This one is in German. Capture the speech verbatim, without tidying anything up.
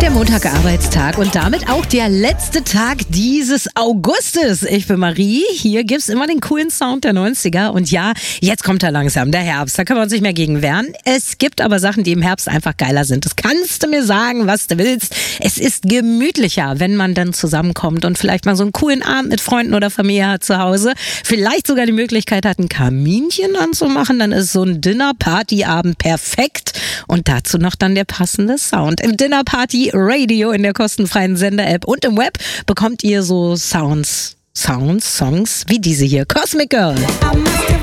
der Montag-Arbeitstag und damit auch der letzte Tag dieses Augustes. Ich bin Marie, hier gibt's immer den coolen Sound der neunziger und ja, jetzt kommt er langsam, der Herbst, da können wir uns nicht mehr gegen wehren. Es gibt aber Sachen, die im Herbst einfach geiler sind. Das kannst du mir sagen, was du willst. Es ist gemütlicher, wenn man dann zusammenkommt und vielleicht mal so einen coolen Abend mit Freunden oder Familie hat zu Hause. Vielleicht sogar die Möglichkeit hat, ein Kaminchen anzumachen, dann ist so ein Dinner-Party-Abend perfekt und dazu noch dann der passende Sound. Im Dinner Party Radio in der kostenfreien Sender-App und im Web bekommt ihr so Sounds, Sounds, Songs wie diese hier. Cosmic Girl.